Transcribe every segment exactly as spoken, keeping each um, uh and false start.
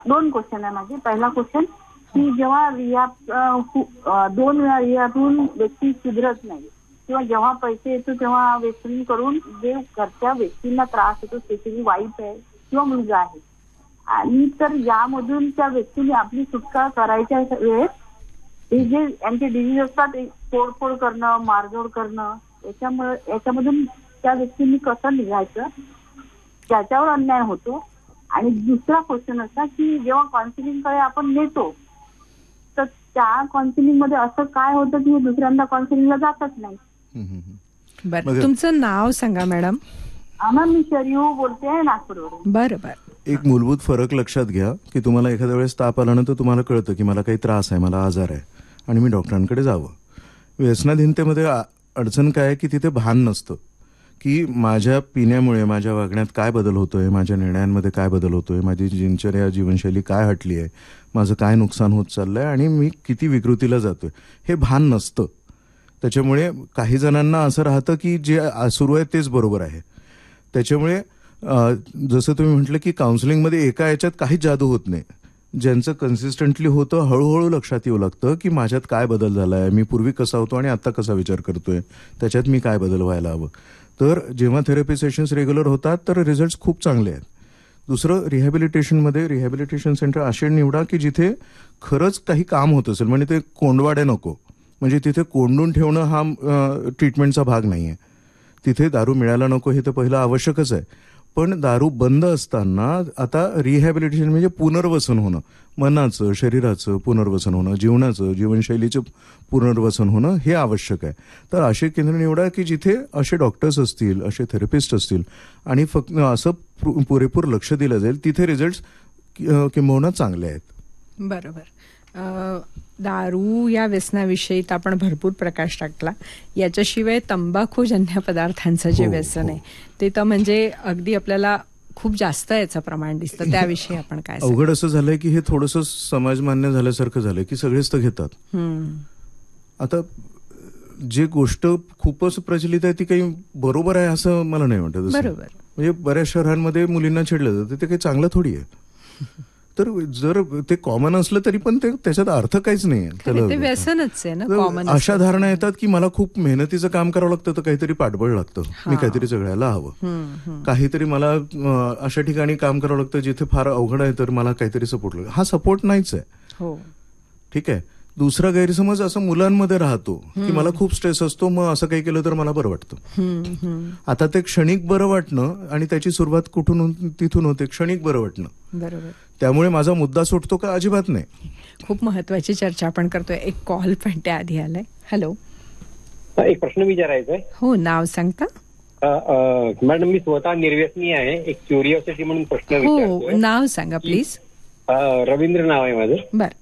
दोन क्वेश्चन आहे माझे. पहिला क्वेश्चन की जेव्हा रिहॅब दोन वेळा रिहॅबहून व्यक्ती सुधरत नाही किंवा जेव्हा पैसे येतो तेव्हा व्यक्तींकडून जे घरच्या व्यक्तींना त्रास होतो, स्पेशली वाईफ आहे किंवा मुलगा आहे, आणि तर यामधून त्या व्यक्तीने आपली सुटका करायच्या वेळेस हे जे यांचे डिझीज असतात, तोडफोड करणं, मारझोड करणं, याच्यामुळे याच्यामधून त्या व्यक्तींनी कसं निघायचं, त्याच्यावर अन्याय होतो. आणि दुसरा क्वेश्चन असा की जेव्हा काउन्सिलिंगकडे आपण नेतो तर त्या काउन्सिलिंग मध्ये असं काय होतं की दुसऱ्यांदा काउन्सिलिंगला जातच नाही. बरं, तुमचं नाव सांगा मॅडम. आम्हा मी शरीयू बोलते आहे नागपूरवरून. बरं बरं. एक मूलभूत फरक लक्षात घ्या की तुम्हाला एखाद्या वेळेस ताप आल्यानंतर तुम्हाला कळतं की मला काही त्रास आहे, मला आजार आहे आणि मी डॉक्टरांकडे जावं. व्यसनाधीनतेमध्ये अडचण काय आहे की तिथे भान नसतं की माझ्या पिण्यामुळे माझ्या वागण्यात काय बदल होतोय, माझ्या निर्णयांमध्ये काय बदल होतोय, माझी दिनचर्या जीवनशैली काय हटली आहे, माझं काय नुकसान होत चाललंय आणि मी किती विकृतीला जातोय, हे भान नसतं. त्याच्यामुळे काही जणांना असं राहतं की जे सुरू आहे तेच बरोबर आहे. त्याच्यामुळे जसं तुम्ही म्हटलं की काउन्सिलिंगमध्ये एका याच्यात काहीच जादू होत नाही. ज्यांचं कन्सिस्टंटली होतं हळूहळू लक्षात येऊ लागतं की माझ्यात काय बदल झाला आहे, मी पूर्वी कसा होतो आणि आता कसा विचार करतोय, त्याच्यात मी काय बदल व्हायला हवं. तर जेव्हा थेरपी सेशन्स रेग्युलर होतात तर रिझल्ट्स खूप चांगले आहेत. दुसरं, रिहॅबिलिटेशनमध्ये रिहॅबिलिटेशन सेंटर असे निवडा की जिथे खरंच काही काम होत असेल. म्हणजे ते कोंडवाडे नको, म्हणजे तिथे कोंडून ठेवणं हा ट्रीटमेंटचा भाग नाही आहे. तिथे दारू मिळायला नको हे तर पहिलं आवश्यकच आहे, पण दारू बंद असताना आता रिहॅबिलिटेशन म्हणजे पुनर्वसन होणं, मनाचं शरीराचं पुनर्वसन होणं, जीवनाचं जीवनशैलीचं पुनर्वसन होणं हे आवश्यक आहे. तर असे केंद्र निवडा की जिथे असे डॉक्टर्स असतील, असे थेरपिस्ट असतील आणि फक्त असं पुरेपूर लक्ष दिलं जाईल, तिथे रिझल्ट्स किंबहुना चांगले आहेत. बरोबर. दारू या व्यसनाविषयी आपण भरपूर प्रकाश टाकला. याच्याशिवाय तंबाखूजन्य पदार्थांचं जे व्यसन आहे ते तर म्हणजे अगदी आपल्याला खूप जास्त याचं प्रमाण दिसतं. त्याविषयी आपण काय? अवघड असं झालंय की हे थोडंसं समाज मान्य झाल्यासारखं झालंय की सगळेच तर घेतात. आता जे गोष्ट खूपच प्रचलित आहे ती काही बरोबर आहे असं मला नाही वाटत. बरोबर. म्हणजे बऱ्याच शहरांमध्ये मुलींना छेडलं जातं, ते काही चांगलं थोडी आहे. तर जर ते कॉमन असलं तरी पण ते त्याच्यात अर्थ काहीच नाही आहे, व्यसनच आहे ना कॉमन. अशा धारणा येतात की मला खूप मेहनतीचं काम करावं लागतं, तर काहीतरी पाठबळ लागतं, मी काहीतरी सगळ्याला हवं. काहीतरी मला अशा ठिकाणी काम करावं लागतं जिथे फार अवघड आहे, तर मला काहीतरी सपोर्ट लागतो. हा सपोर्ट नाहीच आहे. ठीक आहे. दुसरा गैरसमज असं मुलांमध्ये राहतो की मला खूप स्ट्रेस असतो, मग असं काही केलं तर मला बरं वाटतं. आता ते क्षणिक बरं वाटणं आणि त्याची सुरुवात कुठून तिथून होते, क्षणिक बरं वाटणं. बरोबर. त्यामुळे माझा मुद्दा सुटतो का? अजिबात नाही. खूप महत्वाची चर्चा आपण करतोय. एक कॉल पण त्या आधी आलाय. हॅलो, एक प्रश्न विचारायचा आहे. हो, नाव सांगता? मॅडम, मी स्वतः निर्व्यसनी आहे. एक क्युरिओसिटी म्हणून प्रश्न विचारतोय. हो, नाव सांगा प्लीज. रवींद्र नाव आहे माझं. बर.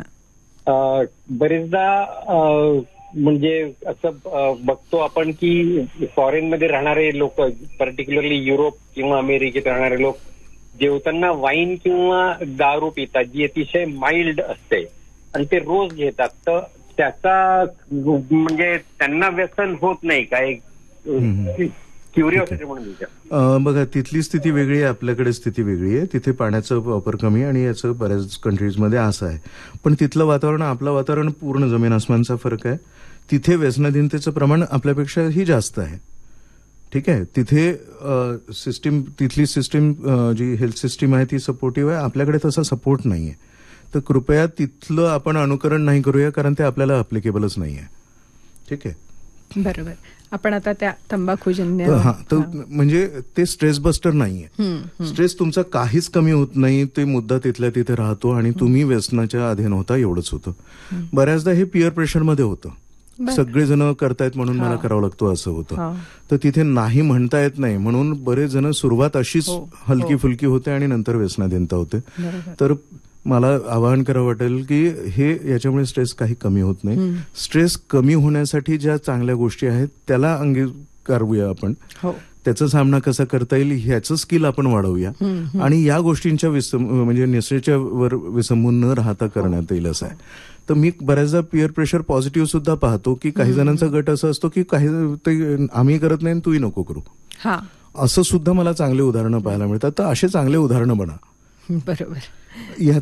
बरेचदा म्हणजे असं बघतो आपण की फॉरेन मध्ये राहणारे लोक, पर्टिक्युलरली युरोप किंवा अमेरिकेत राहणारे लोक जेवताना वाईन किंवा दारू पितात जी अतिशय माइल्ड असते आणि ते रोज घेतात. तर त्याचा म्हणजे त्यांना व्यसन होत नाही काय? क्युरिओसिटी म्हणून विचार. बघा, तिथली स्थिती वेगळी आहे, आपल्याकडे स्थिती वेगळी आहे. तिथे पाण्याचा वापर कमी आणि याचं बऱ्याच कंट्रीजमध्ये असं आहे. पण तिथलं वातावरण आपलं वातावरण पूर्ण जमीन आसमानचा फरक आहे. तिथे व्यसनाधीनतेचं प्रमाण आपल्यापेक्षाही जास्त आहे. ठीक आहे. तिथे सिस्टीम, तिथली सिस्टीम जी हेल्थ सिस्टीम आहे ती सपोर्टिव्ह आहे. आपल्याकडे तसा सपोर्ट नाही आहे. तर कृपया तिथलं आपण अनुकरण नाही करूया, कारण ते आपल्याला अप्लिकेबलच नाही आहे. ठीक आहे. बरोबर. आपण आता त्या तंबाखूजन्य, हा, तर म्हणजे ते स्ट्रेस बस्टर नाहीये. स्ट्रेस तुमचा काहीच कमी होत नाही. ते मुद्दा तिथल्या तिथे राहतो आणि तुम्ही व्यसनाच्या अधीन होता, एवढंच होतं. बऱ्याचदा हे पिअर प्रेशर मध्ये होतं. सगळेजण करतायत म्हणून मला करावं लागतो असं होतं. तर तिथे नाही म्हणता येत नाही म्हणून बरेच जण सुरुवात अशीच हलकी फुलकी होते आणि नंतर व्यसनाधीनता होते. तर मला आवाहन करावं वाटेल की हे याच्यामुळे स्ट्रेस काही कमी होत नाही. स्ट्रेस कमी होण्यासाठी ज्या चांगल्या गोष्टी आहेत त्याला अंगीकारूया आपण. त्याचा सामना कसा करता येईल ह्याचं स्किल आपण वाढवूया आणि या गोष्टींच्या विसम म्हणजे निश्चयाच्या वर विसंबून न राहता करण्यात येईल असं आहे. तर मी बऱ्याचदा पिअर प्रेशर पॉझिटिव्ह सुद्धा पाहतो की काही जणांचा गट असं असतो की काही ते आम्ही करत नाही तूही नको करू, असं सुद्धा मला चांगले उदाहरणं पाहायला मिळतात. तर असे चांगले उदाहरणं बना. बरोबर. या